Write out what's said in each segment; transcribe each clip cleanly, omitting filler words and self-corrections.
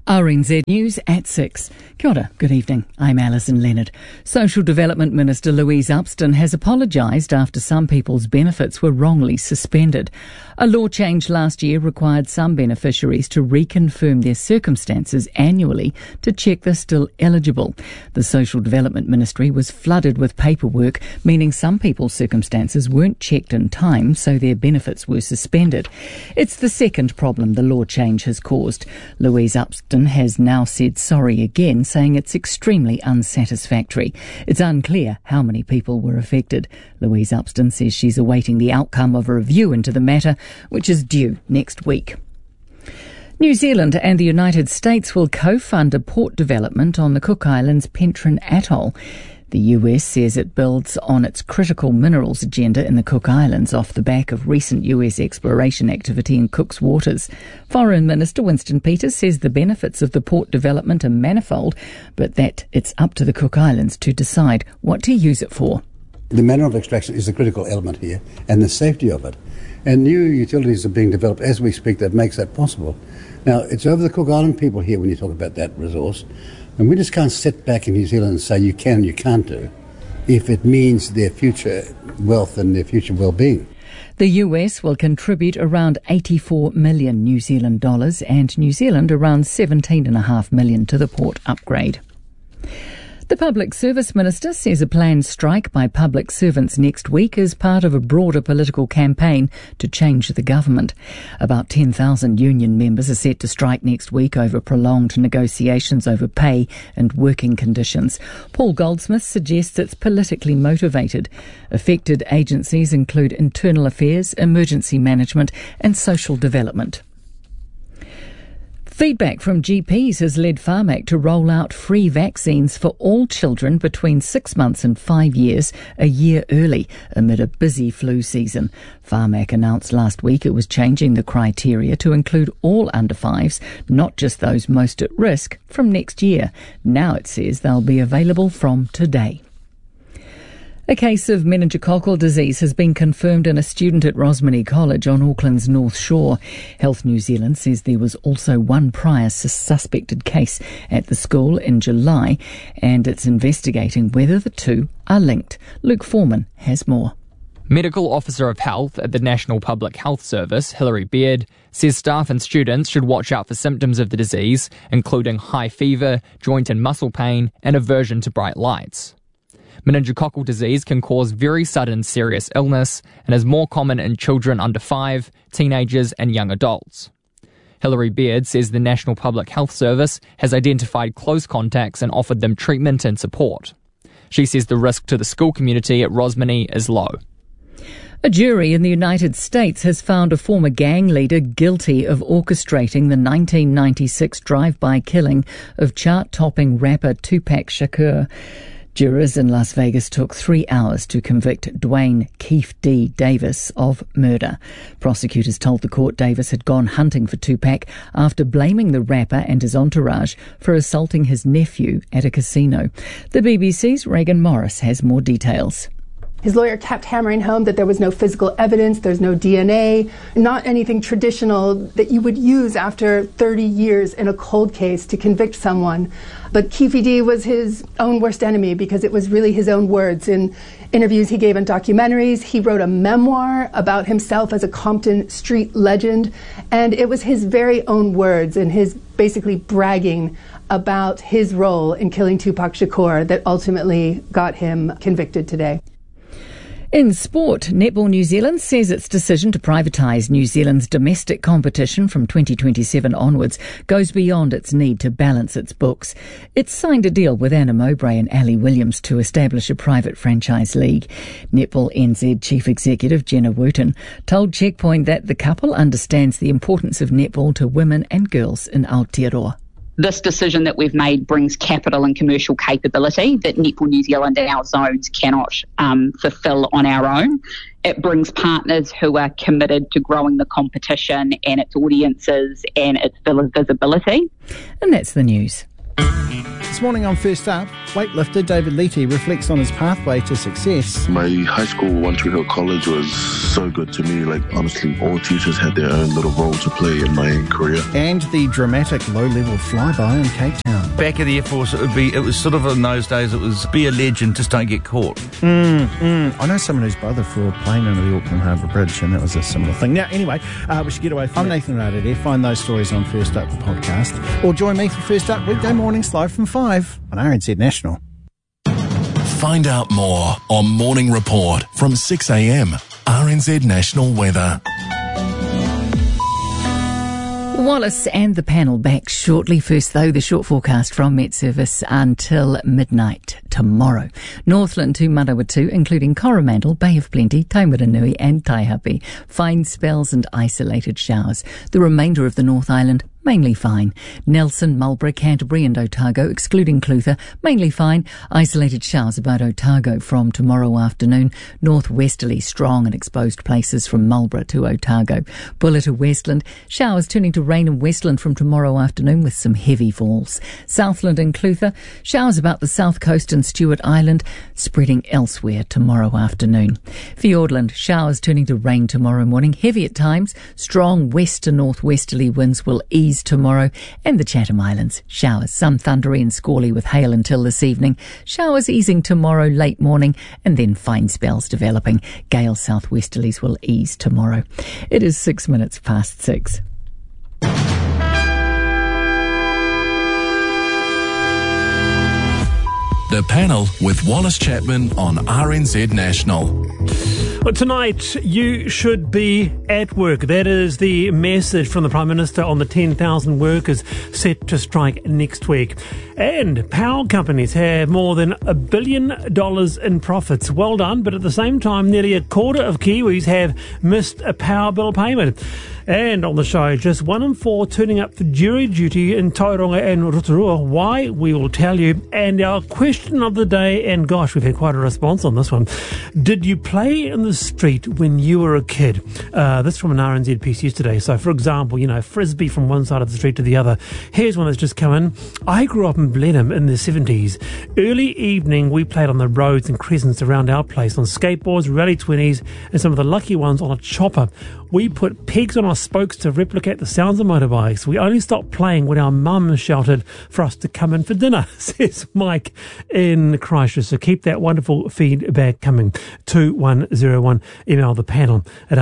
RNZ News at 6. Kia ora, good evening. I'm Alison Leonard. Social Development Minister Louise Upston has apologised after some people's benefits were wrongly suspended. A law change last year required some beneficiaries to reconfirm their circumstances annually to check they're still eligible. The Social Development Ministry was flooded with paperwork, meaning some people's circumstances weren't checked in time, so their benefits were suspended. It's the second problem the law change has caused. Louise Upston has now said sorry again, saying it's extremely unsatisfactory. It's unclear how many people were affected. Louise Upston says she's awaiting the outcome of a review into the matter, which is due next week. New Zealand and the United States will co-fund a port development on the Cook Islands' Pentrin Atoll. The US says it builds on its critical minerals agenda in the Cook Islands off the back of recent US exploration activity in Cook's waters. Foreign Minister Winston Peters says the benefits of the port development are manifold, but that it's up to the Cook Islands to decide what to use it for. The manner of extraction is the critical element here, and the safety of it. And new utilities are being developed as we speak that makes that possible. Now, it's over the Cook Island people here when you talk about that resource. And we just can't sit back in New Zealand and say you can and you can't do if it means their future wealth and their future well-being. The US will contribute around 84 million New Zealand dollars and New Zealand around 17.5 million to the port upgrade. The Public Service Minister says a planned strike by public servants next week is part of a broader political campaign to change the government. About 10,000 union members are set to strike next week over prolonged negotiations over pay and working conditions. Paul Goldsmith suggests it's politically motivated. Affected agencies include Internal Affairs, Emergency Management and Social Development. Feedback from GPs has led Pharmac to roll out free vaccines for all children between 6 months and 5 years a year early amid a busy flu season. Pharmac announced last week it was changing the criteria to include all under 5s, not just those most at risk, from next year. Now it says they'll be available from today. A case of meningococcal disease has been confirmed in a student at Rosmini College on Auckland's North Shore. Health New Zealand says there was also one prior suspected case at the school in July, and it's investigating whether the two are linked. Luke Foreman has more. Medical Officer of Health at the National Public Health Service, Hilary Beard, says staff and students should watch out for symptoms of the disease, including high fever, joint and muscle pain, and aversion to bright lights. Meningococcal disease can cause very sudden serious illness and is more common in children under 5, teenagers and young adults. Hilary Beard says the National Public Health Service has identified close contacts and offered them treatment and support. She says the risk to the school community at Rosmini is low. A jury in the United States has found a former gang leader guilty of orchestrating the 1996 drive-by killing of chart-topping rapper Tupac Shakur. Jurors in Las Vegas took 3 hours to convict Dwayne Keefe D. Davis of murder. Prosecutors told the court Davis had gone hunting for Tupac after blaming the rapper and his entourage for assaulting his nephew at a casino. The BBC's Reagan Morris has more details. His lawyer kept hammering home that there was no physical evidence, there's no DNA, not anything traditional that you would use after 30 years in a cold case to convict someone. But Keefe D was his own worst enemy because it was really his own words. In interviews he gave in documentaries, he wrote a memoir about himself as a Compton street legend, and it was his very own words and his basically bragging about his role in killing Tupac Shakur that ultimately got him convicted today. In sport, Netball New Zealand says its decision to privatise New Zealand's domestic competition from 2027 onwards goes beyond its need to balance its books. It's signed a deal with Anna Mowbray and Ali Williams to establish a private franchise league. Netball NZ Chief Executive Jenna Wooten told Checkpoint that the couple understands the importance of netball to women and girls in Aotearoa. This decision that we've made brings capital and commercial capability that Netball New Zealand and our zones cannot fulfil on our own. It brings partners who are committed to growing the competition and its audiences and its visibility. And that's the news. morning on First Up, weightlifter David Leety reflects on his pathway to success. My high school, One Tree Hill College, was so good to me. Like, honestly, all teachers had their own little role to play in my career. And the dramatic low-level flyby in Cape Town. Back at the Air Force, it was sort of in those days, it was be a legend, just don't get caught. I know someone whose brother flew a plane under the Auckland Harbour Bridge, and that was a similar thing. Now, anyway, we should get away from that. I'm Nathan Rada there. Find those stories on First Up, the podcast. Or join me for First Up weekday mornings live from 5 on RNZ National. Find out more on Morning Report from 6 a.m. RNZ National Weather. Wallace and the panel back shortly. First, though, the short forecast from Met Service until midnight tomorrow. Northland to Manawatu, including Coromandel, Bay of Plenty, Taumaranui and Taihape. Fine spells and isolated showers. The remainder of the North Island, mainly fine. Nelson, Marlborough, Canterbury and Otago, excluding Clutha, mainly fine. Isolated showers about Otago from tomorrow afternoon. Northwesterly strong and exposed places from Marlborough to Otago. Buller to Westland, showers turning to rain in Westland from tomorrow afternoon with some heavy falls. Southland and Clutha, showers about the south coast and Stewart Island, spreading elsewhere tomorrow afternoon. Fiordland, showers turning to rain tomorrow morning, heavy at times. Strong west to northwesterly winds will ease tomorrow, and the Chatham Islands, showers, some thundery and squally with hail until this evening. Showers easing tomorrow late morning, and then fine spells developing. Gale southwesterlies will ease tomorrow. It is 6 minutes past 6. The Panel with Wallace Chapman on RNZ National. Well, tonight, you should be at work. That is the message from the Prime Minister on the 10,000 workers set to strike next week. And power companies have more than $1 billion in profits. Well done, but at the same time, nearly a quarter of Kiwis have missed a power bill payment. And on the show, just 1 in 4 turning up for jury duty in Tauranga and Rotorua. Why? We will tell you. And our question of the day, and gosh, we've had quite a response on this one. Did you play in the street when you were a kid? This from an RNZ piece yesterday. So, for example, frisbee from one side of the street to the other. Here's one that's just come in. I grew up in Blenheim in the 70s. Early evening, we played on the roads and crescents around our place on skateboards, rally 20s, and some of the lucky ones on a chopper. We put pegs on our spokes to replicate the sounds of motorbikes. We only stopped playing when our mum shouted for us to come in for dinner, says Mike in Christchurch. So keep that wonderful feedback coming. 2101. Email the panel at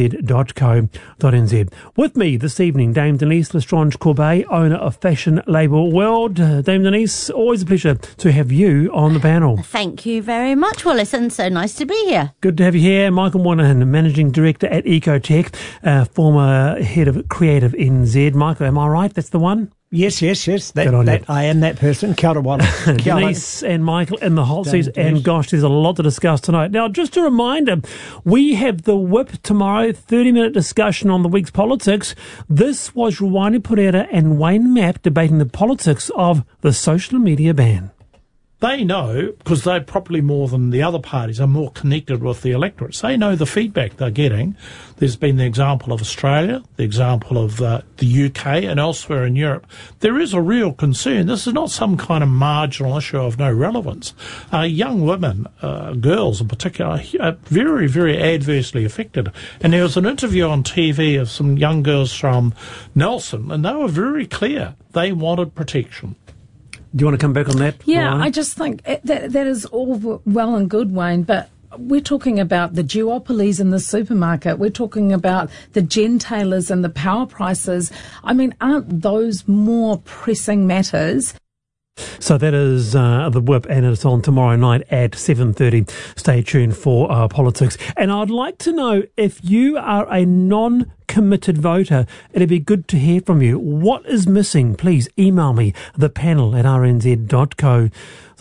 rnz.co.nz. With me this evening, Dame Denise Lestrange-Corbet, owner of fashion label World. Dame Denise, always a pleasure to have you on the panel. Thank you very much, Wallace, and so nice to be here. Good to have you here. Michael Moynihan, Managing Director at Ecotech, former Head of Creative NZ. Michael, am I right? That's the one? Yes. That I am that person. Kia ora, Wallace. Denise and Michael in the hot seats. And gosh, there's a lot to discuss tonight. Now, just a reminder, we have the Whip tomorrow, 30-minute discussion on the week's politics. This was Ruwaini Pereira and Wayne Mapp debating the politics of the social media ban. They know, because they're probably more than the other parties, are more connected with the electorates. They know the feedback they're getting. There's been the example of Australia, the example of the UK and elsewhere in Europe. There is a real concern. This is not some kind of marginal issue of no relevance. Young women, girls in particular, are very, very adversely affected. And there was an interview on TV of some young girls from Nelson, and they were very clear. They wanted protection. Do you want to come back on that? Yeah, Ryan? I just think that is all well and good, Wayne, but we're talking about the duopolies in the supermarket. We're talking about the gentailers and the power prices. I mean, aren't those more pressing matters? So that is the Whip, and it's on tomorrow night at 7:30. Stay tuned for politics. And I'd like to know if you are a non-committed voter. It'd be good to hear from you. What is missing? Please email me, thepanel@rnz.co.nz.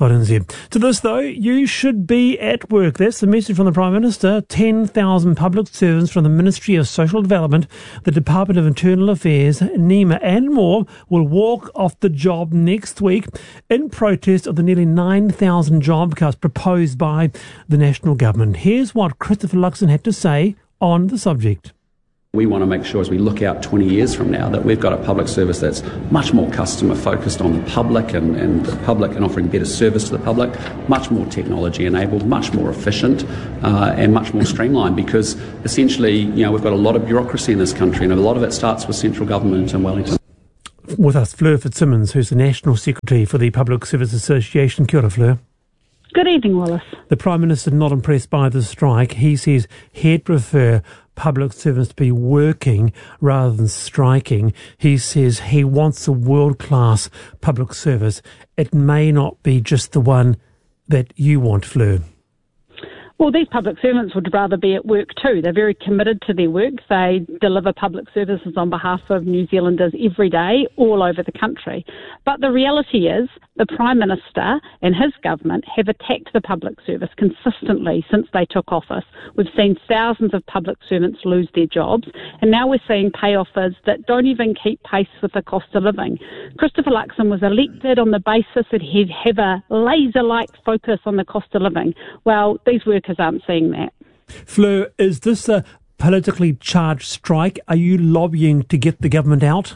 To this, though, you should be at work. That's the message from the Prime Minister. 10,000 public servants from the Ministry of Social Development, the Department of Internal Affairs, NEMA and more will walk off the job next week in protest of the nearly 9,000 job cuts proposed by the National Government. Here's what Christopher Luxon had to say on the subject. We want to make sure as we look out 20 years from now that we've got a public service that's much more customer focused on the public and the public and offering better service to the public, much more technology enabled, much more efficient and much more streamlined, because essentially, we've got a lot of bureaucracy in this country and a lot of it starts with central government in Wellington. With us, Fleur Fitzsimmons, who's the National Secretary for the Public Service Association. Kia ora, Fleur. Good evening, Wallace. The Prime Minister not impressed by the strike. He says he'd prefer public servants to be working rather than striking. He says he wants a world-class public service. It may not be just the one that you want, Fleur. Well, these public servants would rather be at work too. They're very committed to their work. They deliver public services on behalf of New Zealanders every day, all over the country. But the reality is the Prime Minister and his government have attacked the public service consistently since they took office. We've seen thousands of public servants lose their jobs, and now we're seeing pay offers that don't even keep pace with the cost of living. Christopher Luxon was elected on the basis that he'd have a laser-like focus on the cost of living. Well, these workers aren't seeing that. Fleur, is this a politically charged strike? Are you lobbying to get the government out?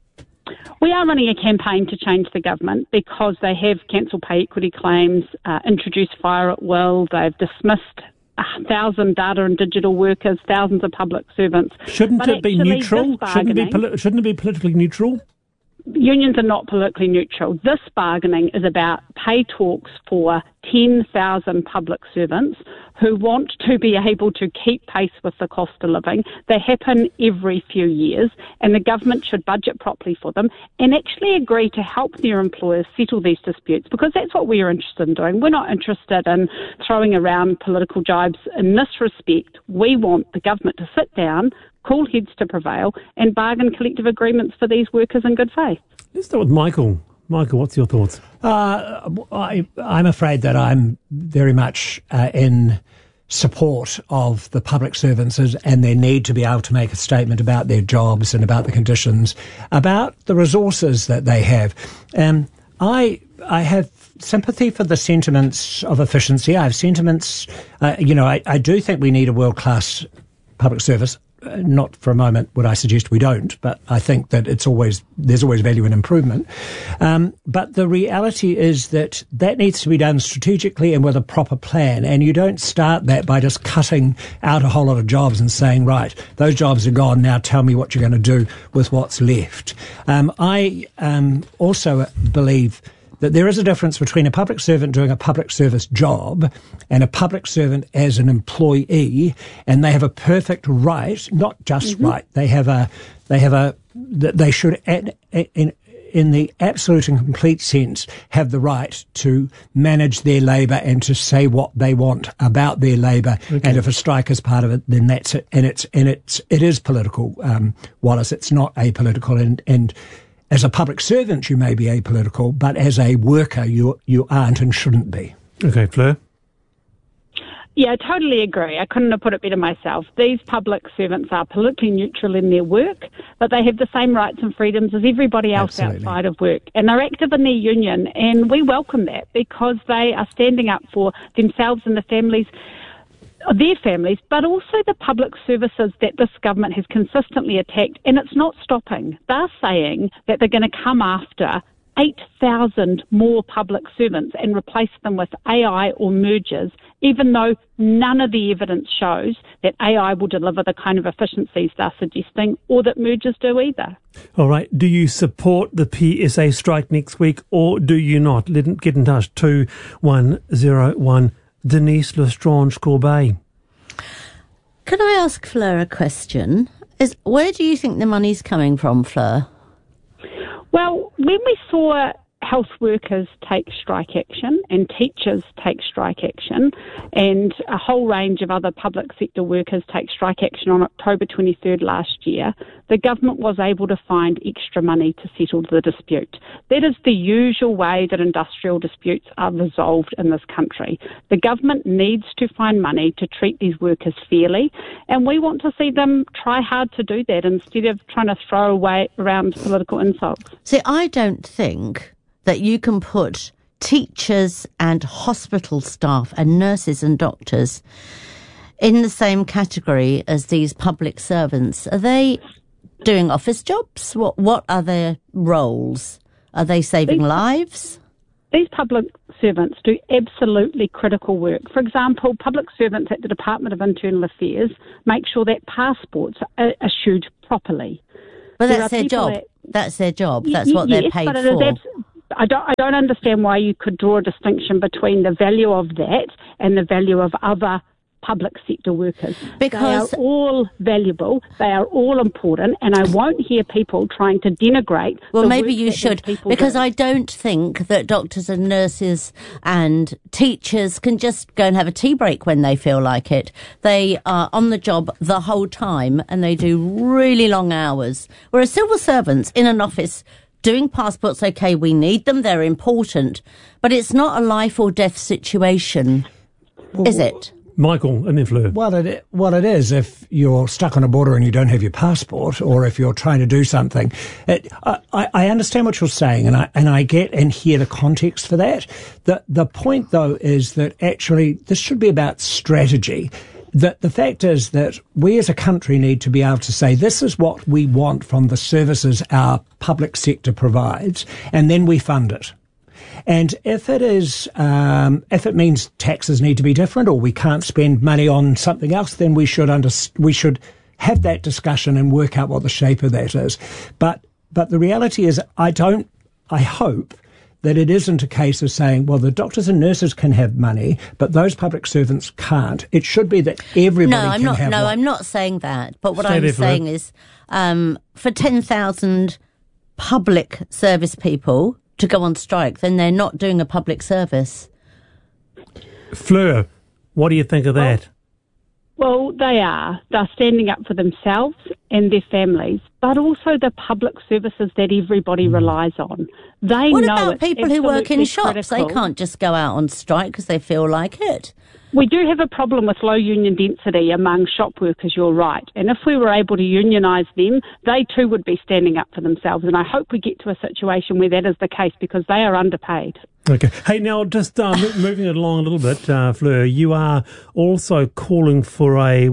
We are running a campaign to change the government because they have cancelled pay equity claims, introduced fire at will, they've dismissed 1,000 data and digital workers, thousands of public servants. Shouldn't it be neutral? Shouldn't it be politically neutral? Unions are not politically neutral. This bargaining is about pay talks for 10,000 public servants who want to be able to keep pace with the cost of living. They happen every few years, and the government should budget properly for them and actually agree to help their employers settle these disputes, because that's what we are interested in doing. We're not interested in throwing around political jibes in this respect. We want the government to sit down, cool heads to prevail, and bargain collective agreements for these workers in good faith. Let's start with Michael. Michael, what's your thoughts? I'm afraid that I'm very much in support of the public servants and their need to be able to make a statement about their jobs and about the conditions, about the resources that they have. I have sympathy for the sentiments of efficiency. I have sentiments, I do think we need a world-class public service. Not for a moment would I suggest we don't, but I think that there's always value in improvement. But the reality is that needs to be done strategically and with a proper plan. And you don't start that by just cutting out a whole lot of jobs and saying, right, those jobs are gone, now tell me what you're going to do with what's left. I also believe that there is a difference between a public servant doing a public service job and a public servant as an employee, and they have a perfect right, not just right, they should, in the absolute and complete sense, have the right to manage their labour and to say what they want about their labour. Okay. And if a strike is part of it, then that's it. And it is political, Wallace. It's not apolitical, and as a public servant, you may be apolitical, but as a worker, you aren't and shouldn't be. Okay, Fleur? Yeah, I totally agree. I couldn't have put it better myself. These public servants are politically neutral in their work, but they have the same rights and freedoms as everybody else outside of work. And they're active in their union, and we welcome that because they are standing up for themselves and their families, but also the public services that this government has consistently attacked, and it's not stopping. They're saying that they're going to come after 8,000 more public servants and replace them with AI or mergers, even though none of the evidence shows that AI will deliver the kind of efficiencies they're suggesting or that mergers do either. All right. Do you support the PSA strike next week or do you not? Get in touch, 2101. Denise Lestrange-Corbet. Can I ask Fleur a question? Where do you think the money's coming from, Fleur? Well, when we saw health workers take strike action and teachers take strike action and a whole range of other public sector workers take strike action on October 23rd last year, the government was able to find extra money to settle the dispute. That is the usual way that industrial disputes are resolved in this country. The government needs to find money to treat these workers fairly, and we want to see them try hard to do that instead of trying to throw around political insults. See, I don't think that you can put teachers and hospital staff and nurses and doctors in the same category as these public servants? Are they doing office jobs? What are their roles? Are they saving lives? These public servants do absolutely critical work. For example, public servants at the Department of Internal Affairs make sure that passports are issued properly. But that's their job. That's their job. That's what they're paid for. I don't understand why you could draw a distinction between the value of that and the value of other public sector workers. Because they are all valuable, they are all important, and I won't hear people trying to denigrate. Well, maybe you should, because I don't think that doctors and nurses and teachers can just go and have a tea break when they feel like it. They are on the job the whole time and they do really long hours. Whereas civil servants in an office doing passports, okay, we need them, they're important, but it's not a life or death situation, is it? Michael, and then Fleur. Well, it is if you're stuck on a border and you don't have your passport, or if you're trying to do something. I understand what you're saying, and I get and hear the context for that. The point, though, is that actually this should be about strategy. The fact is that we as a country need to be able to say this is what we want from the services our public sector provides, and then we fund it. And if it means taxes need to be different, or we can't spend money on something else, then we should have that discussion and work out what the shape of that is. But the reality is, I hope that it isn't a case of saying, well, the doctors and nurses can have money, but those public servants can't. It should be that everybody can have. No, I'm not saying that. But what I'm saying is, for 10,000 public service people to go on strike, then they're not doing a public service. Fleur, what do you think of that? Well, they are. They're standing up for themselves and their families, but also the public services that everybody relies on. What about people who work in shops? They can't just go out on strike because they feel like it. We do have a problem with low union density among shop workers, you're right. And if we were able to unionise them, they too would be standing up for themselves. And I hope we get to a situation where that is the case, because they are underpaid. Okay. Hey, now, just moving it along a little bit, Fleur, you are also calling for a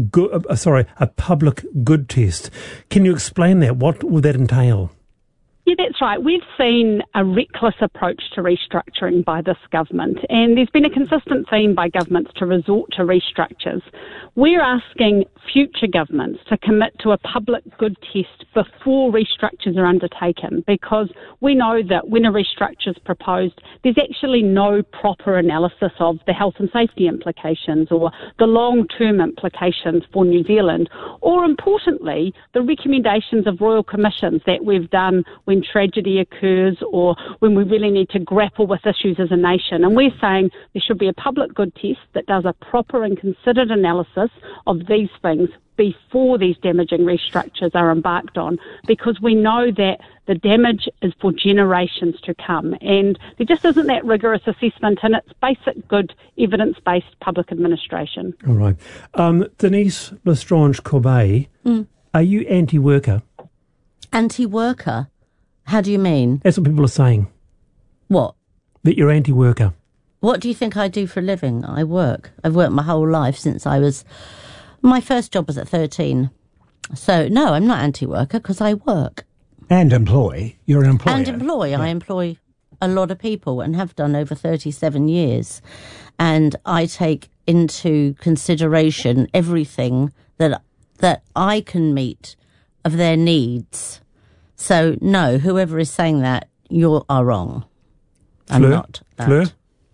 public good test. Can you explain that? What would that entail? Yeah, that's right. We've seen a reckless approach to restructuring by this government, and there's been a consistent theme by governments to resort to restructures. We're asking future governments to commit to a public good test before restructures are undertaken, because we know that when a restructure is proposed, there's actually no proper analysis of the health and safety implications or the long-term implications for New Zealand, or importantly, the recommendations of royal commissions that we've done when tragedy occurs or when we really need to grapple with issues as a nation. And we're saying there should be a public good test that does a proper and considered analysis of these things before these damaging restructures are embarked on, because we know that the damage is for generations to come. And there just isn't that rigorous assessment, and it's basic good evidence-based public administration. All right. Denise Lestrange-Corbeil, are you anti-worker? Anti-worker? How do you mean? That's what people are saying. What? That you're anti-worker. What do you think I do for a living? I work. I've worked my whole life since I was... My first job was at 13. So, no, I'm not anti-worker because I work. And employ. You're an employer. And employ. Yeah. I employ a lot of people and have done over 37 years. And I take into consideration everything that I can meet of their needs. So, no, whoever is saying that, you are wrong. I'm Fleur? not that. Fleur?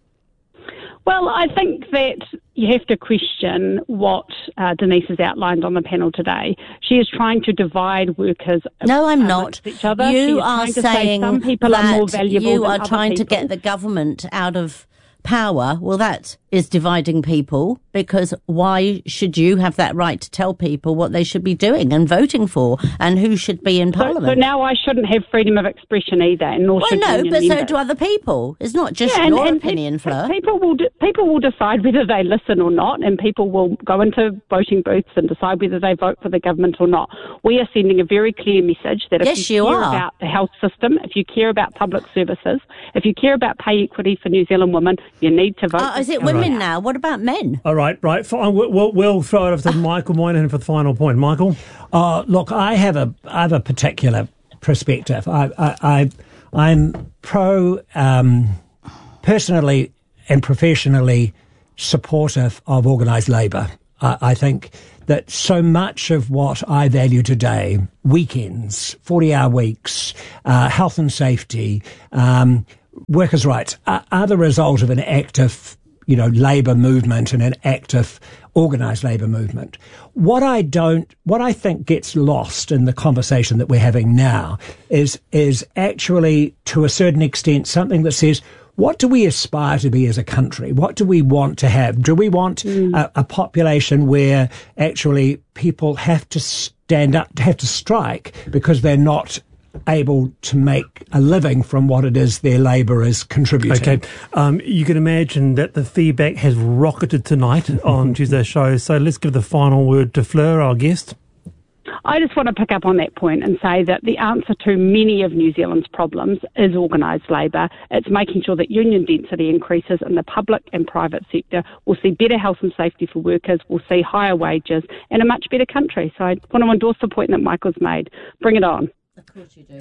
Well, I think that you have to question what Denise has outlined on the panel today. She is trying to divide workers. No, I'm not. Each other. You are saying some people are more valuable you than are other trying to people. get the government out of power. Well, that is dividing people, because why should you have that right to tell people what they should be doing and voting for and who should be in Parliament? So now I shouldn't have freedom of expression either, and nor should no, union but so members. do other people. It's not just your opinion, Fleur. People will decide whether they listen or not, and people will go into voting booths and decide whether they vote for the government or not. We are sending a very clear message that if you care about the health system, if you care about public services, if you care about pay equity for New Zealand women, You need to vote. Is it women now? What about men? All right. Fine. We'll throw it over to Michael Moynihan for the final point. Michael? Look, I have a particular perspective. I'm pro, personally and professionally supportive of organised labour. I think that so much of what I value today, weekends, 40-hour weeks, health and safety, workers' rights, are the result of an active, labour movement and an active organised labour movement. What I think gets lost in the conversation that we're having now is actually, to a certain extent, something that says, what do we aspire to be as a country? What do we want to have? Do we want a population where actually people have to stand up, have to strike because they're not able to make a living from what it is their labour is contributing? Okay. You can imagine that the feedback has rocketed tonight on Tuesday's show. So let's give the final word to Fleur, our guest. I just want to pick up on that point and say that the answer to many of New Zealand's problems is organised labour. It's making sure that union density increases in the public and private sector. We'll see better health and safety for workers. We'll see higher wages and a much better country. So I want to endorse the point that Michael's made. Bring it on. Of course you do.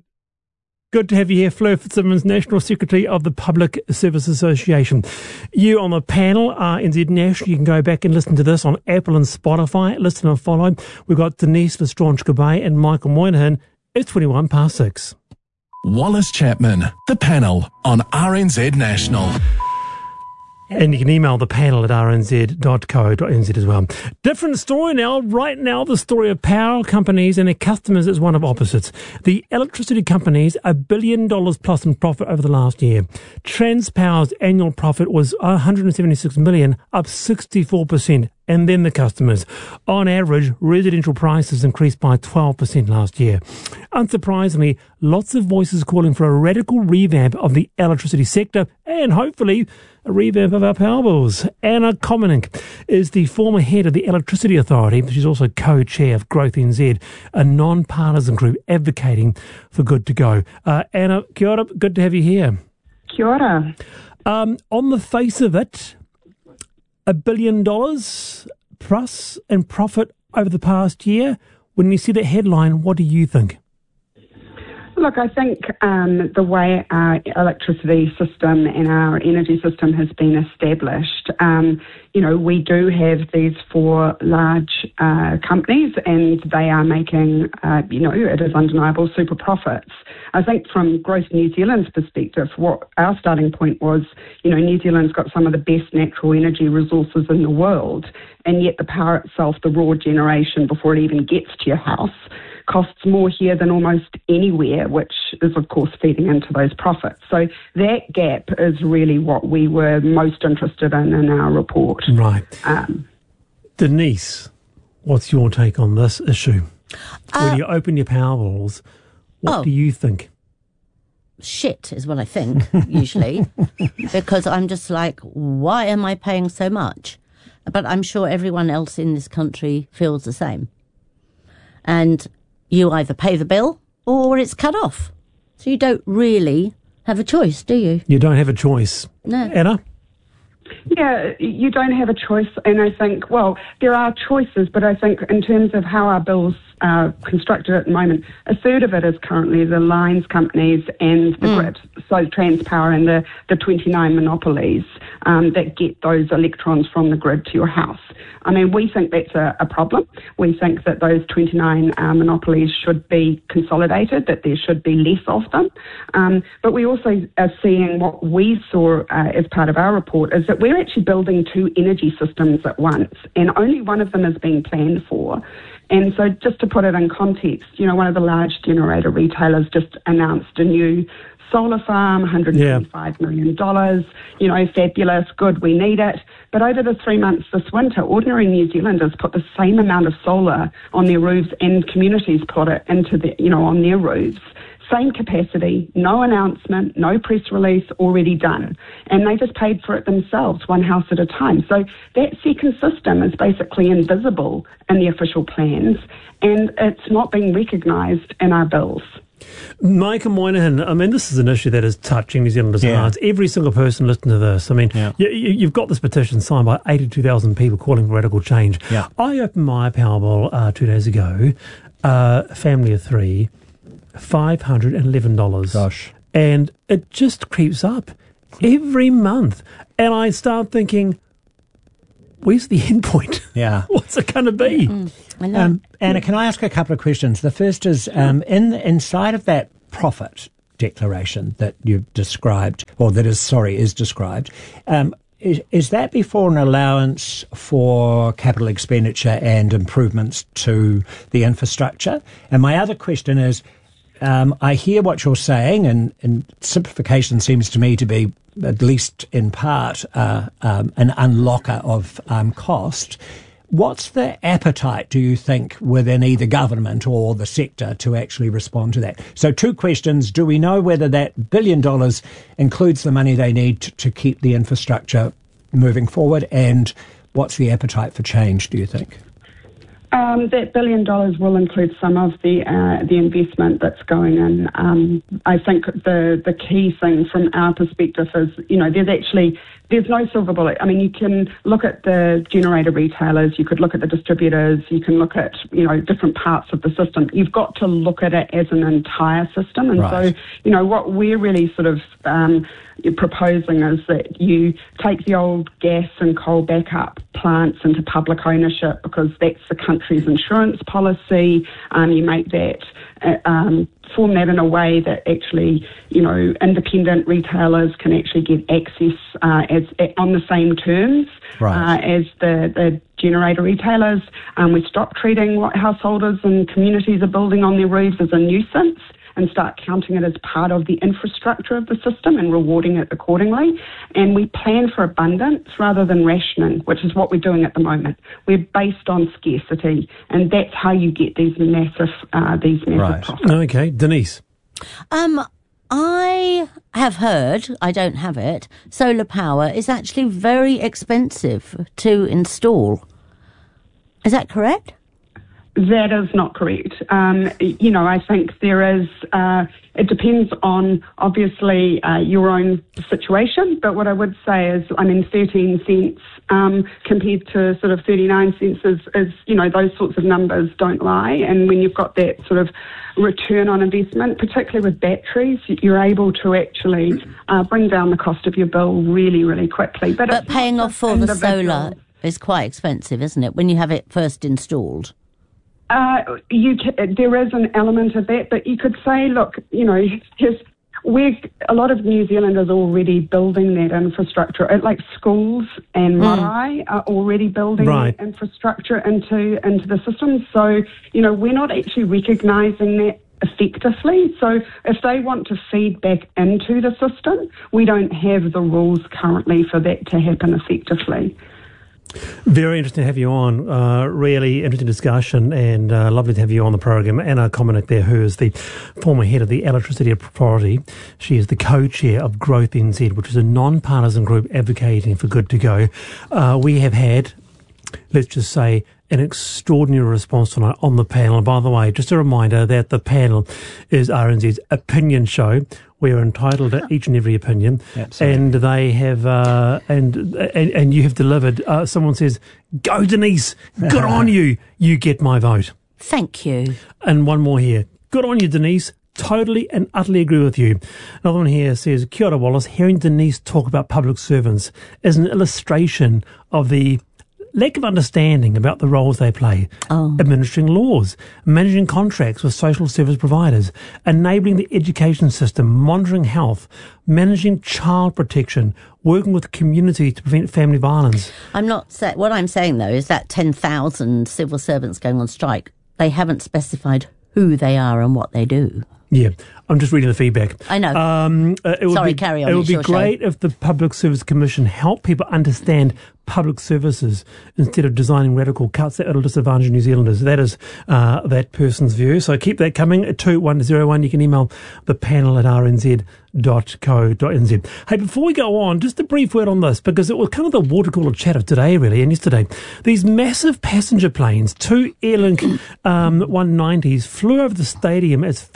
Good to have you here, Fleur Fitzsimmons, National Secretary of the Public Service Association. You on the panel are NZ National. You can go back and listen to this on Apple and Spotify. Listen and follow. We've got Denise Lestrange-Gabay and Michael Moynihan. It's 6:21. Wallace Chapman, the panel on RNZ National. And you can email the panel at rnz.co.nz as well. Different story now. Right now, the story of power companies and their customers is one of opposites. The electricity companies, $1 billion plus in profit over the last year. Transpower's annual profit was $176 million, up 64%. And then the customers. On average, residential prices increased by 12% last year. Unsurprisingly, lots of voices calling for a radical revamp of the electricity sector and hopefully a revamp of our power bills. Anna Komenink is the former head of the Electricity Authority. She's also co-chair of Growth NZ, a non-partisan group advocating for Good to Go. Anna, kia ora, good to have you here. Kia ora. On the face of it, $1 billion plus in profit over the past year. When you see that headline, what do you think? Look, I think the way our electricity system and our energy system has been established, we do have these 4 large companies and they are making, it is undeniable, super profits. I think from Growth New Zealand's perspective, what our starting point was, New Zealand's got some of the best natural energy resources in the world, and yet the power itself, the raw generation before it even gets to your house, costs more here than almost anywhere, which is, of course, feeding into those profits. So that gap is really what we were most interested in our report. Right. Denise, what's your take on this issue? When you open your power bills, what do you think? Shit is what I think, usually, because I'm just like, why am I paying so much? But I'm sure everyone else in this country feels the same. And you either pay the bill or it's cut off. So you don't really have a choice, do you? You don't have a choice. No. Anna? Yeah, you don't have a choice. And I think, there are choices, but I think in terms of how our bills are constructed at the moment, a third of it is currently the lines companies and the grid. So Transpower and the 29 monopolies that get those electrons from the grid to your house. I mean, we think that's a problem. We think that those 29 monopolies should be consolidated, that there should be less of them. But we also are seeing what we saw as part of our report is that we're actually building 2 energy systems at once, and only one of them is being planned for. And so just to put it in context, one of the large generator retailers just announced a new solar farm, $125 million, fabulous, good, we need it. But over the 3 months this winter, ordinary New Zealanders put the same amount of solar on their roofs and communities put it into on their roofs. Same capacity, no announcement, no press release, already done. And they just paid for it themselves, one house at a time. So that second system is basically invisible in the official plans, and it's not being recognised in our bills. Michael Moynihan, I mean, this is an issue that is touching New Zealanders' hearts. Every single person listening to this, I mean, you've got this petition signed by 82,000 people calling for radical change. Yeah. I opened my Powerball 2 days ago, family of 3, $511. Gosh. And it just creeps up every month. And I start thinking, where's the end point? Yeah. What's it going to be? Anna, can I ask a couple of questions? The first is, inside of that profit declaration that you've described, or that is described, is that before an allowance for capital expenditure and improvements to the infrastructure? And my other question is, I hear what you're saying, and simplification seems to me to be, at least in part, an unlocker of cost. What's the appetite, do you think, within either government or the sector to actually respond to that? So 2 questions. Do we know whether that $1 billion includes the money they need to keep the infrastructure moving forward? And what's the appetite for change, do you think? That $1 billion will include some of the investment that's going in. I think the key thing from our perspective is, there's no silver bullet. I mean, you can look at the generator retailers, you could look at the distributors, you can look at, different parts of the system. You've got to look at it as an entire system. And Right. so, what we're really sort of proposing is that you take the old gas and coal backup plants into public ownership, because that's the country's insurance policy. You make that, form that in a way that actually, independent retailers can actually get access on the same terms as the generator retailers. We stop treating what householders and communities are building on their roofs as a nuisance, and start counting it as part of the infrastructure of the system and rewarding it accordingly. And we plan for abundance rather than rationing, which is what we're doing at the moment. We're based on scarcity, and that's how you get these massive profits. Okay, Denise. I have heard, I don't have it, solar power is actually very expensive to install. Is that correct? That is not correct. I think there is, it depends on, obviously, your own situation, but what I would say is, 13 cents compared to sort of 39 cents is, those sorts of numbers don't lie. And when you've got that sort of return on investment, particularly with batteries, you're able to actually bring down the cost of your bill really, really quickly. But paying off for the solar is quite expensive, isn't it, when you have it first installed? There is an element of that, but you could say, look, a lot of New Zealanders are already building that infrastructure. Like schools and marae are already building infrastructure into the system. So, we're not actually recognising that effectively. So if they want to feed back into the system, we don't have the rules currently for that to happen effectively. Very interesting to have you on. Really interesting discussion, and lovely to have you on the program. Anna Komenik there, who is the former head of the Electricity Authority. She is the co-chair of Growth NZ, which is a non-partisan group advocating for Good to Go. We have had, let's just say, an extraordinary response tonight on the panel. And by the way, just a reminder that the panel is RNZ's opinion show. We are entitled to each and every opinion. Absolutely. And they have, and you have delivered. Someone says, "Go, Denise! Good on you! You get my vote." Thank you. And one more here. Good on you, Denise. Totally and utterly agree with you. Another one here says, "Kia ora, Wallace. Hearing Denise talk about public servants is an illustration of the lack of understanding about the roles they play, administering laws, managing contracts with social service providers, enabling the education system, monitoring health, managing child protection, working with the community to prevent family violence." What I'm saying, though, is that 10,000 civil servants going on strike, they haven't specified who they are and what they do. Yeah, I'm just reading the feedback. I know. Carry on. It would be great if the Public Service Commission helped people understand public services instead of designing radical cuts that will disadvantage New Zealanders. That is that person's view. So keep that coming at 2101. You can email the panel at rnz.co.nz. Hey, before we go on, just a brief word on this, because it was kind of the water cooler chat of today, really, and yesterday. These massive passenger planes, 2 Airlink 190s, flew over the stadium as fireworks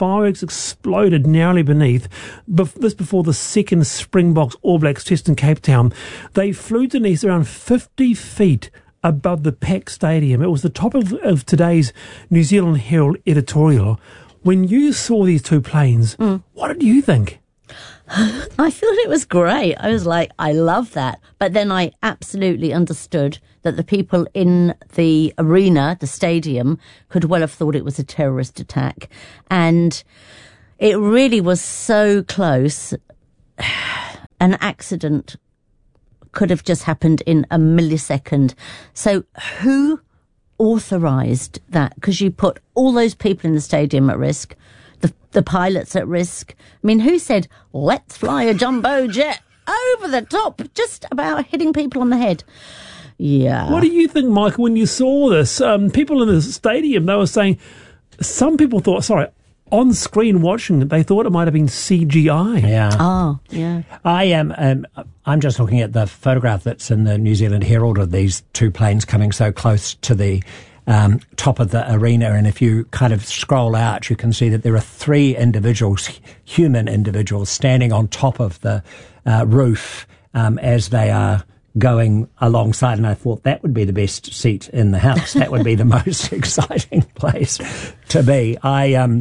exploded narrowly beneath. This before the second Springboks All Blacks test in Cape Town. They flew to Nice around 50 feet above the packed stadium. It was the top of today's New Zealand Herald editorial. When you saw these two planes, what did you think? I thought it was great. I was like, I love that. But then I absolutely understood that the people in the arena, the stadium, could well have thought it was a terrorist attack. And it really was so close. An accident could have just happened in a millisecond. So who authorised that? Because you put all those people in the stadium at risk, the pilots at risk. I mean, who said, let's fly a jumbo jet over the top, just about hitting people on the head? Yeah. What do you think, Michael, when you saw this? People in the stadium, they were saying, some people thought, on screen watching it, they thought it might have been CGI. Yeah. Oh, yeah. I'm just looking at the photograph that's in the New Zealand Herald of these two planes coming so close to the top of the arena, and if you kind of scroll out, you can see that there are three individuals, human individuals, standing on top of the roof as they are going alongside, and I thought that would be the best seat in the house. That would be the most exciting place to be. I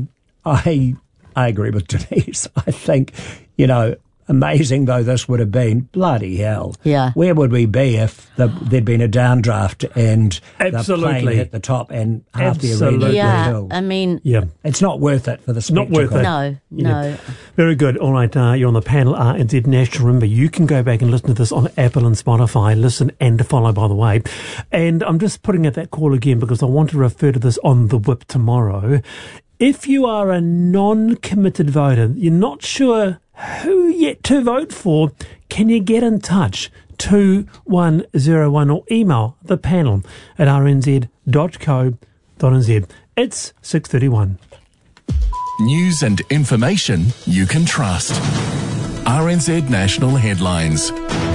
agree with Denise. I think, amazing though this would have been, bloody hell. Yeah. Where would we be if there'd been a downdraft and the plane hit the top and half the arena? Yeah, I mean... Yeah. It's not worth it for the spectacle. Not worth it. No. Yeah. Very good. All right, you're on the panel, RNZ National. Remember, you can go back and listen to this on Apple and Spotify. Listen and follow, by the way. And I'm just putting out that call again because I want to refer to this on the whip tomorrow. If you are a non-committed voter, you're not sure who yet to vote for, can you get in touch? 2101 or email the panel at rnz.co.nz. It's 6:31. News and information you can trust. RNZ National Headlines.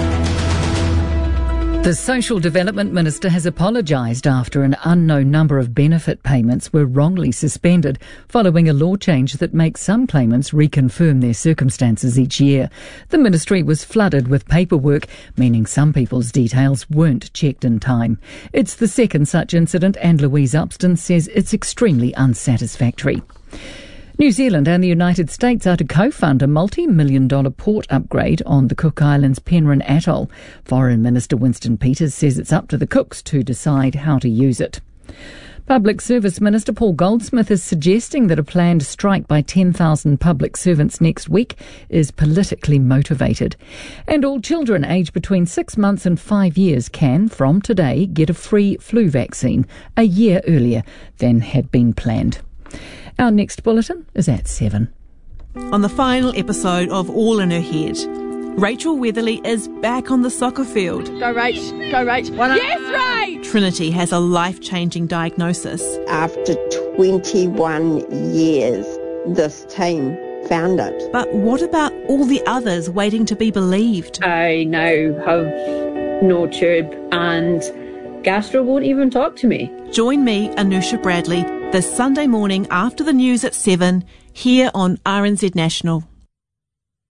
The Social Development Minister has apologised after an unknown number of benefit payments were wrongly suspended following a law change that makes some claimants reconfirm their circumstances each year. The ministry was flooded with paperwork, meaning some people's details weren't checked in time. It's the second such incident, and Louise Upston says it's extremely unsatisfactory. New Zealand and the United States are to co-fund a multi-million-dollar port upgrade on the Cook Islands' Penrhyn Atoll. Foreign Minister Winston Peters says it's up to the Cooks to decide how to use it. Public Service Minister Paul Goldsmith is suggesting that a planned strike by 10,000 public servants next week is politically motivated. And all children aged between 6 months and 5 years can, from today, get a free flu vaccine a year earlier than had been planned. Our next bulletin is at 7. On the final episode of All in Her Head, Rachel Weatherly is back on the soccer field. Go Rach, go Rach. Yes, Rach! Trinity has a life-changing diagnosis. After 21 years, this team found it. But what about all the others waiting to be believed? I now have no tube and Gastro won't even talk to me. Join me, Anusha Bradley, this Sunday morning after the news at 7, here on RNZ National.